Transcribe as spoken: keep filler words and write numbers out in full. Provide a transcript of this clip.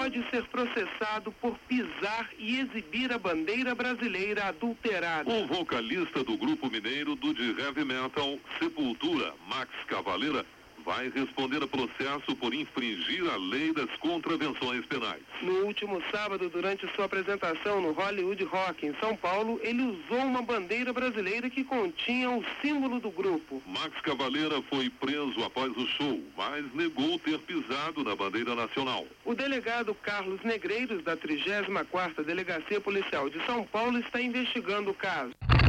pode ser processado por pisar e exibir a bandeira brasileira adulterada. O vocalista do grupo mineiro do de heavy metal Sepultura, Max Cavalera, vai responder a processo por infringir a lei das contravenções penais. No último sábado, durante sua apresentação no Hollywood Rock, em São Paulo, ele usou uma bandeira brasileira que continha o símbolo do grupo. Max Cavalera foi preso após o show, mas negou ter pisado na bandeira nacional. O delegado Carlos Negreiros, da trigésima quarta Delegacia Policial de São Paulo, está investigando o caso.